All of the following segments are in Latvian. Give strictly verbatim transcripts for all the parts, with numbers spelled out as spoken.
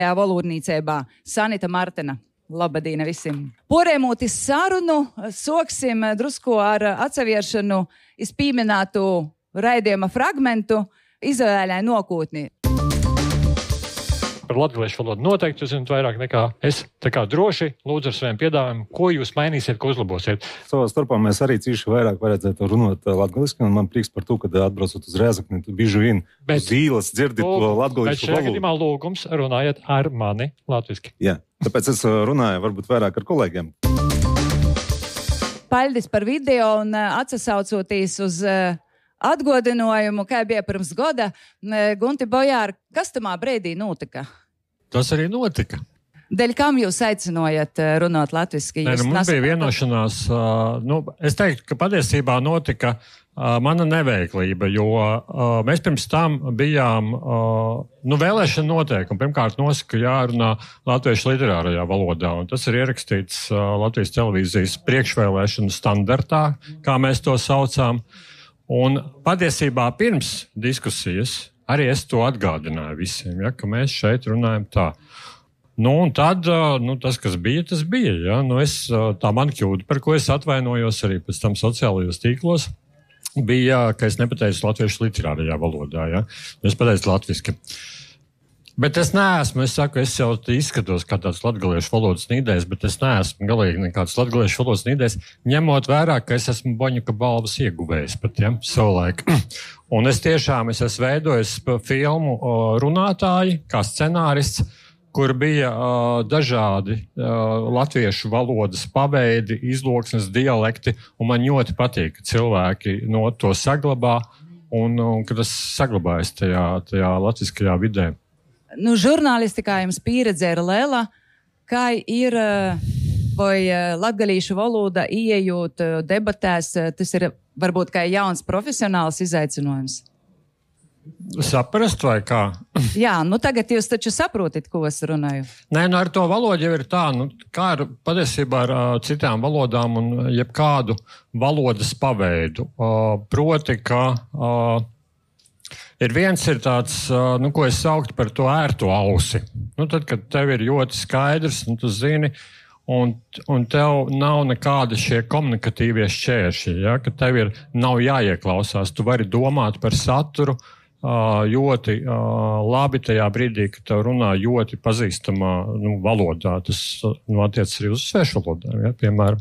valodnīcībā Sanita Martena. Labadīna visiem. Porēmūti sarunu soksim drusku ar atseviešanu izpīminātu raidījuma fragmentu Izvēlē nokūtni. Par latgaliešu valodu noteikti jūs zināt vairāk nekā es. Tā kā droši lūdzu ar saviem piedāvājumiem, ko jūs mainīsiet, ko uzlabosiet. Savā starpā mēs arī cīši vairāk varētu runāt latgaliski, un man prieks par to, ka atbraucot uz Rēzakni, tu bieži vien uz īles dzirdi to latgaliešu valodu. Bet šajā gadījumā lūgums runājiet ar mani latviski. Jā, tāpēc es runāju varbūt vairāk ar kolēģiem. Paļdis par video un atsasaucoties uz atgodinājumu, kā bija pirms goda. Gunti Bojār, kas tamā brīdī notika? Tas arī notika. Dēļ kam jūs aicinojat runāt latviski? Nē, nu, mums bija vienošanās. Uh, nu, es teiktu, ka patiesībā notika uh, mana neveiklība, jo uh, mēs pirms tam bijām uh, nu, vēlēšana noteikumi. Pirmkārt nosaka, jārunā latviešu literārajā valodā, un tas ir ierakstīts uh, Latvijas televīzijas priekšvēlēšanu standartā, kā mēs to saucām. Un patiesībā pirms diskusijas arī es to atgādināju visiem, ja, ka mēs šeit runājam tā. Nu, un tad, nu, tas, kas bija, tas bija, ja. Nu, es, tā man kļūda, par ko es atvainojos arī pēc tam sociālajos tīklos, bija, ka es nepateicu latviešu literārajā valodā, ja. Es pateicu latviski. Bet es neesmu, es saku, es jau izskatos kā tāds latgaliešu valodas nīdējs, bet es neesmu galīgi nekāds latgaliešu valodas nīdējs, ņemot vērā, ka es esmu Boņuka balvas ieguvējis pat, ja, savulaik. Un es tiešām es esmu veidojis filmu runātāji, kā scenārists, kur bija uh, dažādi uh, latviešu valodas paveidi, izloksnes, dialekti, un man ļoti patīk, ka cilvēki no to saglabā, un, un ka tas saglabājas tajā, tajā latviskajā vidē. Nu, žurnālistikā jums pieredze ir liela, kā ir, vai latgalīšu valoda ieejot debatēs, tas ir varbūt kā jauns profesionāls izaicinājums? Saprast vai kā? Jā, nu tagad jūs taču saprotat, ko es runāju. Nē, nu ar to valodu jau ir tā, nu kā ar patiesībā ar uh, citām valodām un jebkādu valodas paveidu. Uh, proti, ka uh, ir viens ir tāds, uh, nu ko es sauktu par to ērto ausi. Nu tad, kad tev ir ļoti skaidrs, un tu zini, un, un tev nav nekādi šie komunikatīvie šķēršļi, ja, ka tev ir, nav jāieklausās, tu vari domāt par saturu, Uh, ļoti uh, labi tajā brīdī, kad tev runā ļoti pazīstamā nu, valodā. Tas nu, attiec arī uz svešu valodām, ja, piemēram.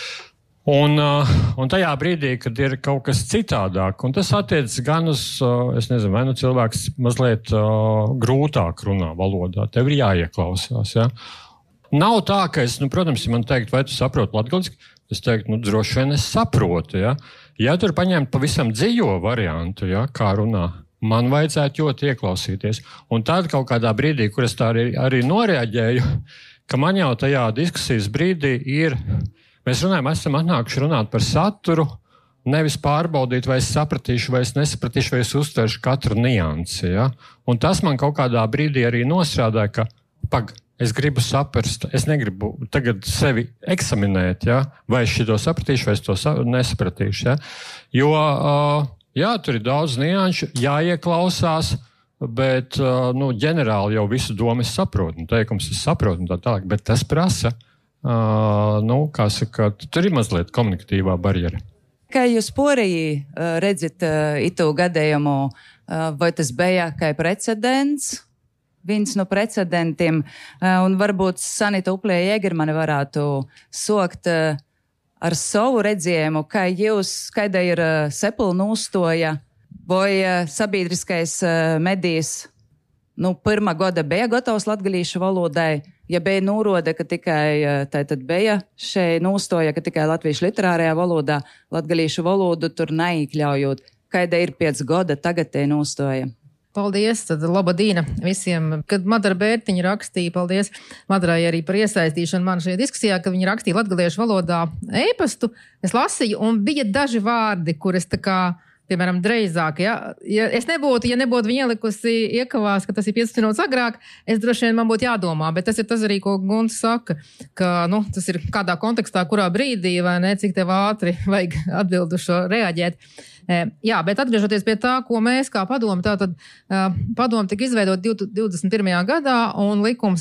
Un, uh, un tajā brīdī, kad ir kaut kas citādāk, un tas attiec gan uz, uh, es nezinu, vai nu cilvēks mazliet uh, grūtāk runā valodā, tev ir jāieklausās. Ja. Nav tā, ka es, nu, protams, ja man teikt, vai tu saproti latgaliski, es teiktu, nu, droši vien es saprotu. Ja, ja tur paņemt pavisam dzīvo variantu, ja, kā runā, man vajadzētu ļoti ieklausīties. Un tad kaut kādā brīdī, kur es tā arī, arī noreaģēju, ka man jau tajā diskusijas brīdī ir, mēs runājam, esam atnākuši runāt par saturu, nevis pārbaudīt, vai es sapratīšu, vai es nesapratīšu, vai es uztveršu katru niansi. Ja? Un tas man kaut kādā brīdī arī nostrādāja, ka pag, es gribu saprast, es negribu tagad sevi eksaminēt, ja? Vai es šito sapratīšu, vai es to nesapratīšu. Ja? Jo... Uh, Jā, tur ir daudz nianšu, jāieklausās, bet, nu, ģenerāli jau visu domu es saprotu, un teikums es saprotu, un tā tālāk, bet tas prasa, uh, nu, kā saka, tur ir mazliet komunikatīvā barjera. Kā jūs porī redzat itu gadējumu, vai tas bija kā precedents, viens no precedentiem, un varbūt Sanita Uplē Jēgermane varētu sokt ar savu redzējumu, kā jūs, kāda ir uh, sepula nūstoja, vai uh, sabiedriskais uh, medijs, nu, pirmā gada bija gatavs latgalīšu valodai, ja bija nūroda, ka tikai, uh, tā tad bija šeit nūstoja, ka tikai latviešu literārajā valodā, latgalīšu valodu tur neīkļaujot, kāda ir pēc gada tagad te nūstoja. Paldies, tad labadīna visiem. Kad Madara Bērtiņa rakstīja, paldies Madarai arī par iesaistīšanu man šajā diskusijā, kad viņa rakstīja latgaliešu valodā ēpastu, es lasīju, un bija daži vārdi, kur es tā kā piemēram, dreizāk. Ja? Ja es nebūtu, ja nebūtu viņa ielikusi iekavās, ka tas ir piecas minūtes agrāk, es droši vien man būtu jādomā, bet tas ir tas arī, ko Gunts saka, ka, nu, tas ir kādā kontekstā, kurā brīdī, vai ne, cik tev ātri vajag atbildušo reaģēt. Jā, bet atgriežoties pie tā, ko mēs kā padomu, tātad padomu tika izveidot divdesmit pirmajā gadā un likums